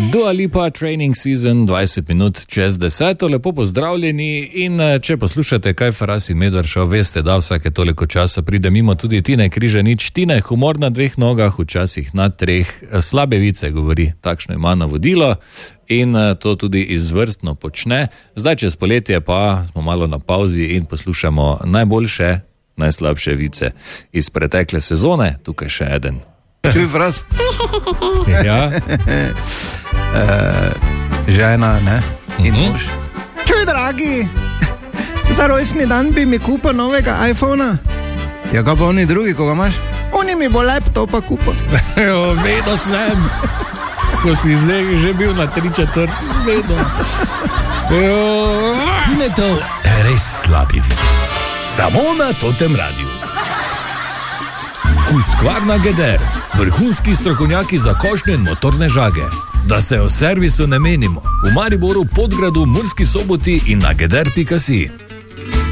Dua Lipa, Training Season, 20 minut čez 10. Lepo pozdravljeni in če poslušate kaj Faras in Medvard Show, veste, da vsake toliko časa pride mimo tudi Tine Križanič. Tina je humor na dveh nogah, včasih na treh, slabe vice govori, takšno ima navodilo in to tudi izvrstno počne. Zdaj čez poletje pa smo malo na pauzi in poslušamo najboljše, najslabše vice iz pretekle sezone. Tukaj še eden. Čuj, Fras? Ja. Žena, ne? In mož. Čuj, dragi, za rojstni dan bi mi kupil novega iPhona. Ja, kaj pa oni drugi, ko ga imaš? Oni mi bo laptopa kupil. Vedno sem, ko si zdaj že bil na 3/4, vedno. Ne to, res slabi vid. Samo na Totem Radiu. Husqvarna Geder, vrhunski strokovnjaki za košnje in motorne žage. Da se o servisu ne menimo, v Mariboru, Podgradu, Murski Soboti in na geder.si.